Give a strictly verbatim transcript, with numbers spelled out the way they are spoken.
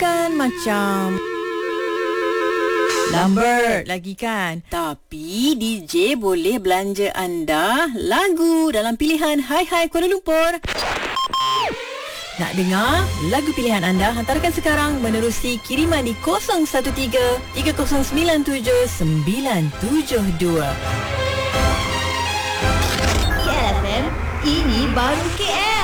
kan macam Lambert lagi kan. Tapi D J boleh belanja anda lagu dalam pilihan Hai Hai Kuala Lumpur. Nak dengar lagu pilihan anda? Hantarkan sekarang menerusi kiriman di kosong satu tiga tiga kosong sembilan tujuh sembilan tujuh dua. K L F M, ini baru K L.